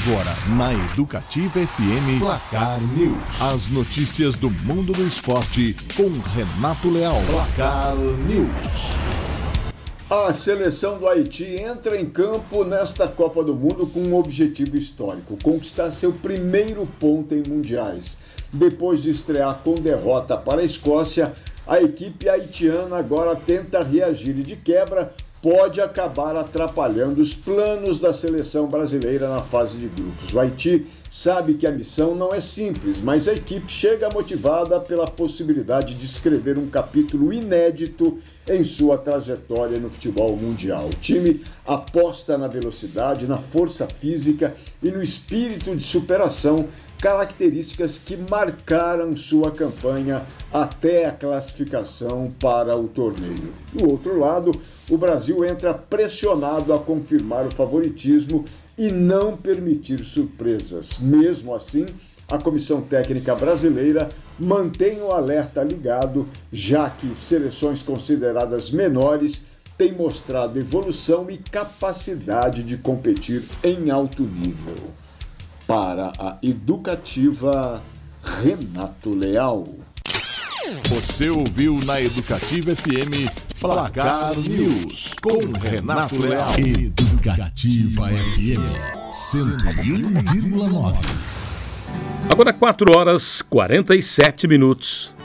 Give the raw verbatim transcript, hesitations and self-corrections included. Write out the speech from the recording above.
Agora, na Educativa F M, Placar News. As notícias do mundo do esporte com Renato Leal. Placar News. A seleção do Haiti entra em campo nesta Copa do Mundo com um objetivo histórico: conquistar seu primeiro ponto em mundiais. Depois de estrear com derrota para a Escócia, a equipe haitiana agora tenta reagir e, de quebra, pode acabar atrapalhando os planos da seleção brasileira na fase de grupos. O Haiti sabe que a missão não é simples, mas a equipe chega motivada pela possibilidade de escrever um capítulo inédito em sua trajetória no futebol mundial. O time aposta na velocidade, na força física e no espírito de superação, características que marcaram sua campanha até a classificação para o torneio. Do outro lado, o Brasil entra pressionado a confirmar o favoritismo e não permitir surpresas. Mesmo assim, a Comissão Técnica Brasileira mantém o alerta ligado, já que seleções consideradas menores têm mostrado evolução e capacidade de competir em alto nível. Para a Educativa, Renato Leal. Você ouviu na Educativa F M Placar News com Renato Leal. Educativa F M cento e um vírgula nove. Agora quatro horas e quarenta e sete minutos.